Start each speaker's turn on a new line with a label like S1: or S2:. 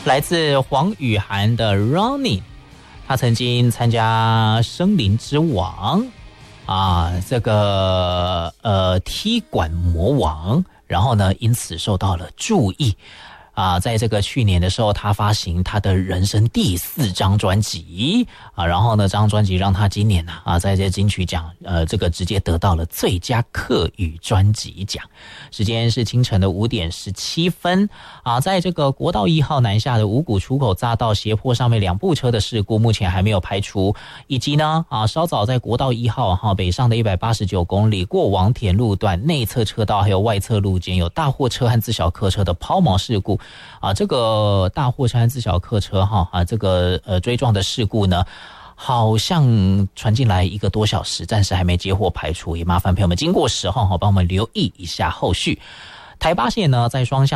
S1: 来自黄雨涵的 Running， 他曾经参加森林之王这个踢馆魔王，然后呢因此受到了注意在这个去年的时候，他发行他的人生第4张专辑然后呢，这张专辑让他今年在这金曲奖这个直接得到了最佳客语专辑奖。时间是清晨的5点17分在这个国道1号南下的五股出口匝道斜坡上面2部车的事故，目前还没有排除，以及呢稍早在国道1号北上的189公里过王田路段内侧车道还有外侧路间有大货车和自小客车的抛锚事故这个大货车和自小客车这个追撞的事故呢，好像传进来1个多小时，暂时还没接获排除，也麻烦朋友们经过时候帮我们留意一下后续。台8线呢在双向